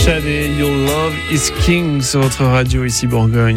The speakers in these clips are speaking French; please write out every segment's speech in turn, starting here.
Shadé, Your Love is King sur votre radio ici Bourgogne.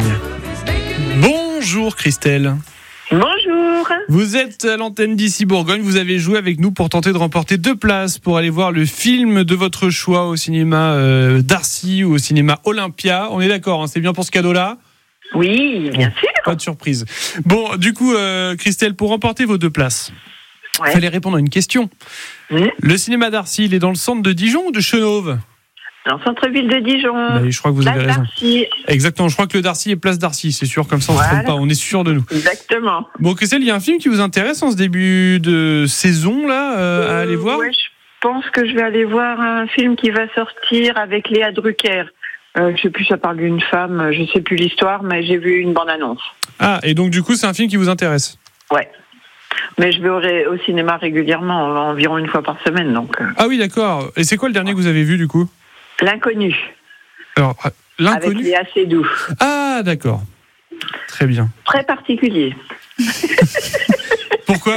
Bonjour Christelle. Bonjour. Vous êtes à l'antenne d'ici Bourgogne. Vous avez joué avec nous pour tenter de remporter 2 places pour aller voir le film de votre choix au cinéma Darcy ou au cinéma Olympia. On est d'accord, hein, c'est bien pour ce cadeau-là ? Oui, bien sûr. Pas de surprise. Bon, du coup, Christelle, pour remporter vos 2 places, il fallait répondre à une question. Le cinéma Darcy, il est dans le centre de Dijon ou de Chenôve ? Dans le centre-ville de Dijon. Je crois que vous avez raison. Darcy. Exactement, je crois que le Darcy est place Darcy, c'est sûr, comme ça on ne se trompe pas, on est sûr de nous. Exactement. Bon, Christelle, il y a un film qui vous intéresse en ce début de saison, là, à aller voir ? Ouais, je pense que je vais aller voir un film qui va sortir avec Léa Drucker. Je sais plus, ça parle d'une femme, je sais plus l'histoire, mais j'ai vu une bande-annonce. Ah, et donc du coup, c'est un film qui vous intéresse ? Ouais. Mais je vais au cinéma régulièrement, environ une fois par semaine, donc. Ah oui, d'accord. Et c'est quoi le dernier que vous avez vu, du coup ? L'inconnu. Alors, L'inconnu. Avec Léa Seydoux. Ah, d'accord. Très bien. Très particulier. Pourquoi ?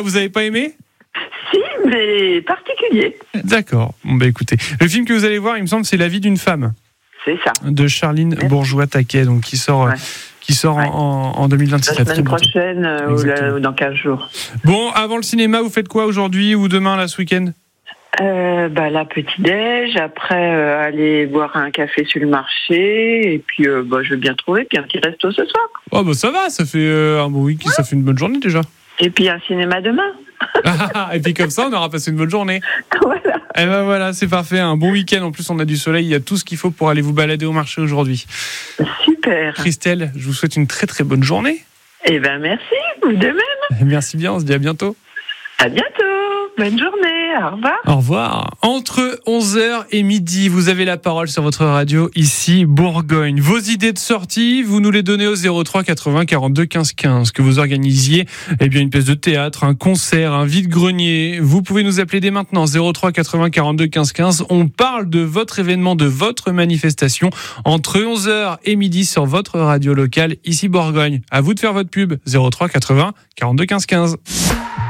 Vous n'avez pas aimé ? Si, mais particulier. D'accord. Bon, écoutez. Le film que vous allez voir, il me semble, c'est La vie d'une femme. C'est ça. De Charline Bourgeois-Taquet, donc qui sort en 2026. La semaine prochaine ou dans 15 jours. Bon, avant le cinéma, vous faites quoi aujourd'hui ou demain, là, ce week-end ? La petit-déj, après aller boire un café sur le marché, et puis je vais bien trouver, puis un petit resto ce soir. Oh ça va, ça fait un bon week-end, ça fait une bonne journée déjà. Et puis un cinéma demain. Et puis comme ça, on aura passé une bonne journée. Voilà. Et ben voilà, c'est parfait, un bon week-end. En plus, on a du soleil, il y a tout ce qu'il faut pour aller vous balader au marché aujourd'hui. Super. Christelle, je vous souhaite une très très bonne journée. Eh ben merci, vous de même. Merci bien, on se dit à bientôt. À bientôt. Bonne journée, au revoir. Au revoir. Entre 11h et midi, vous avez la parole sur votre radio, ici Bourgogne. Vos idées de sortie, vous nous les donnez au 03 80 42 15 15. Que vous organisiez une pièce de théâtre, un concert, un vide-grenier, vous pouvez nous appeler dès maintenant, 03 80 42 15 15. On parle de votre événement, de votre manifestation, entre 11h et midi sur votre radio locale, ici Bourgogne. À vous de faire votre pub, 03 80 42 15 15.